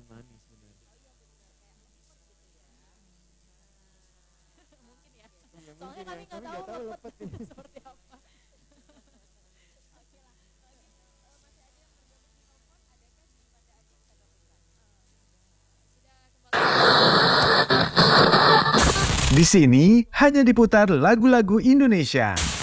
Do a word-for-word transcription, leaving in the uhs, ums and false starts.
manis benar. Mungkin ya. Ya, Soalnya mungkin kami ya. nggak Kami tahu nggak tahu lepet lepet itu ini. seperti apa. Di sini hanya diputar lagu-lagu Indonesia.